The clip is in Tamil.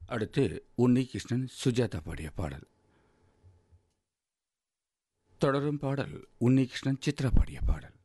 அடுத்து உன்னிகிருஷ்ணன் சுஜாதா பாடிய பாடல். தொடரும் பாடல் உன்னிகிருஷ்ணன் சித்ரா பாடிய பாடல்.